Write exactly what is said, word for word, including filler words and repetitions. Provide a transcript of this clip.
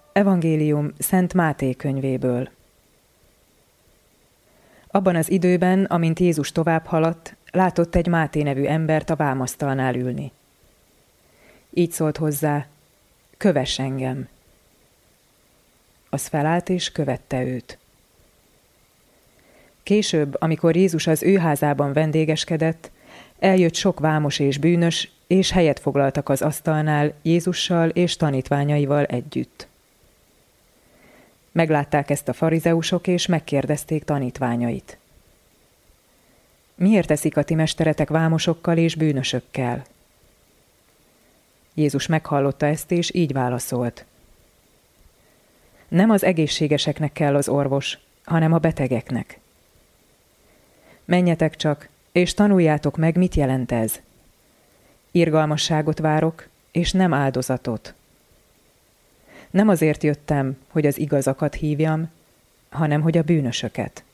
Evangélium Szent Máté könyvéből. Abban az időben, amint Jézus tovább haladt, látott egy Máté nevű embert a vámasztalnál ülni. Így szólt hozzá: kövess engem. Az felállt és követte őt. Később, amikor Jézus az ő házában vendégeskedett, eljött sok vámos és bűnös, és helyet foglaltak az asztalnál Jézussal és tanítványaival együtt. Meglátták ezt a farizeusok, és megkérdezték tanítványait: miért eszik a ti mesteretek vámosokkal és bűnösökkel? Jézus meghallotta ezt, és így válaszolt: nem az egészségeseknek kell az orvos, hanem a betegeknek. Menjetek csak, és tanuljátok meg, mit jelent ez. Irgalmasságot várok, és nem áldozatot. Nem azért jöttem, hogy az igazakat hívjam, hanem hogy a bűnösöket.